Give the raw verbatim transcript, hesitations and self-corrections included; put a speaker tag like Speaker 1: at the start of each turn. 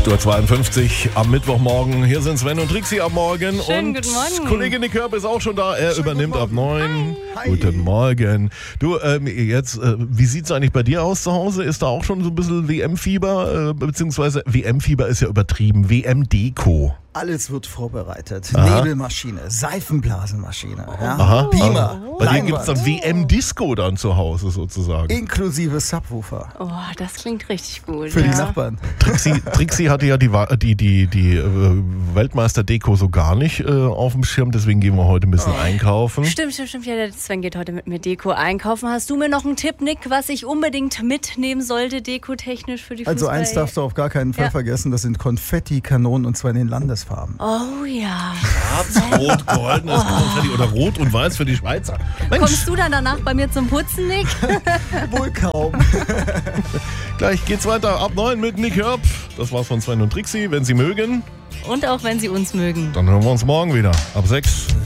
Speaker 1: acht Uhr zweiundfünfzig am Mittwochmorgen. Hier sind Sven und Trixie am Morgen.
Speaker 2: Schönen
Speaker 1: und
Speaker 2: guten Morgen.
Speaker 1: Kollege Nick Körp ist auch schon da. Er
Speaker 3: Schönen
Speaker 1: übernimmt ab
Speaker 3: guten
Speaker 1: neun.
Speaker 3: Hi.
Speaker 1: Guten Morgen. Du, ähm, jetzt, äh, wie sieht es eigentlich bei dir aus zu Hause? Ist da auch schon so ein bisschen W M-Fieber? Äh, beziehungsweise W M-Fieber ist ja übertrieben. W M-Deko.
Speaker 3: Alles wird vorbereitet.
Speaker 1: Aha.
Speaker 3: Nebelmaschine, Seifenblasenmaschine, ja,
Speaker 1: Aha.
Speaker 3: Beamer,
Speaker 1: Also, bei dir gibt es
Speaker 3: Leinwand,
Speaker 1: dann W M-Disco dann zu Hause sozusagen.
Speaker 3: inklusive Subwoofer
Speaker 2: Oh, das klingt richtig gut.
Speaker 3: für
Speaker 2: ja.
Speaker 3: die Nachbarn.
Speaker 1: Trixie, Trixie hatte ja die, Wa- die, die, die äh, Weltmeister-Deko so gar nicht äh, auf dem Schirm, deswegen gehen wir heute ein bisschen einkaufen.
Speaker 2: Stimmt, stimmt, stimmt. Ja, der Sven geht heute mit mir Deko einkaufen. Hast du mir noch einen Tipp, Nick, was ich unbedingt mitnehmen sollte, dekotechnisch für die
Speaker 3: Also
Speaker 2: Fußball?
Speaker 3: eins darfst du auf gar keinen Fall
Speaker 2: Ja.
Speaker 3: vergessen, das sind Konfettikanonen und zwar in den Landesfarben.
Speaker 2: Oh ja.
Speaker 1: Schwarz, Rot, goldenes Konfetti oder Rot und Weiß für die Schweizer. Mensch,
Speaker 2: Kommst du dann danach bei mir zum Putzen, Nick?
Speaker 3: Wohl kaum.
Speaker 1: gleich geht's weiter ab neun mit Nick Körp. Das war's von Sven und Trixie. Wenn Sie mögen,
Speaker 2: Und auch wenn Sie uns mögen.
Speaker 1: dann hören wir uns morgen wieder ab sechs.